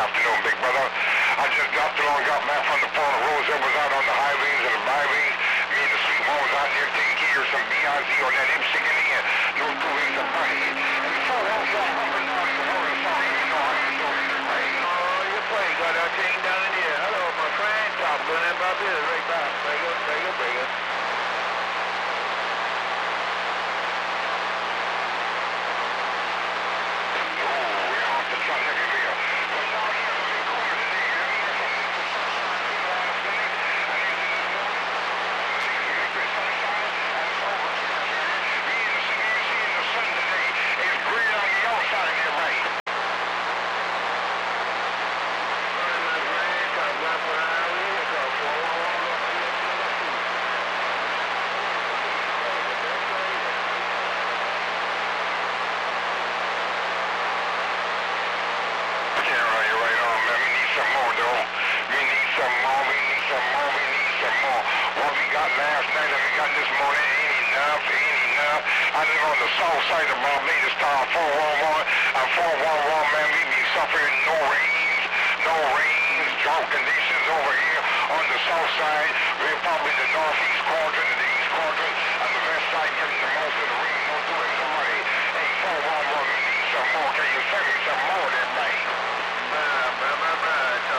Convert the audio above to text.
afternoon, big brother. I just got back from the Port Rose that was out on the highways and the byways. Me and the sweet one was out there taking care of some BIZ on that M6 and no 2 weeks of money. And before that, y'all humming down the water song, you know how you do it, right? Oh, you play, got that thing down in here. Hello, my friend. Top gun and Bob here, right back. Bring it. Last night and we got this morning ain't enough. I live on the south side of Barbados town, 411 and 411, man, we be suffering no rains, drought conditions over here on the south side. We're probably the northeast quadrant and the east quadrant and the west side getting the most of the rain, most of the money. Hey, 411, we need some more. Can you send me some more than rain? Man.